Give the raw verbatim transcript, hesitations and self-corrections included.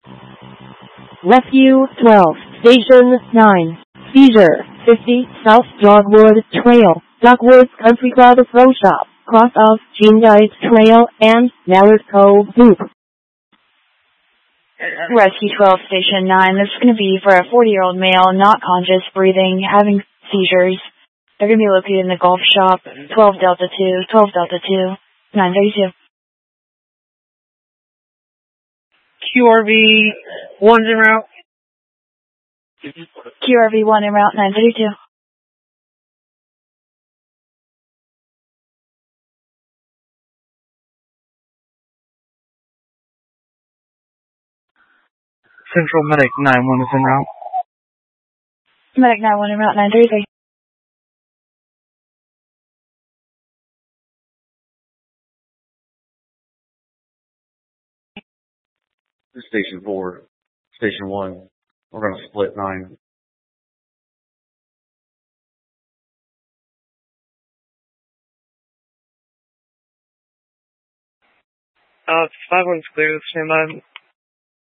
Rescue twelve, Station nine, Seizure fifty, South Dogwood Trail, Dogwoods Country Club Pro Shop, cross of Jean Guide Trail, and Mallard Cove Loop. Rescue twelve, Station nine. This is going to be for a forty-year-old male, not conscious, breathing, having seizures. They're going to be located in the golf shop, twelve Delta two, twelve Delta two, nine thirty-two. Q R V one's en route. Q R V one en route, nine thirty-two. Central Medic nine one is en route. Medic nine one en route, nine thirty-three. This is Station four. Station one. We're going to split nine. Uh, five one's clear. Stand by.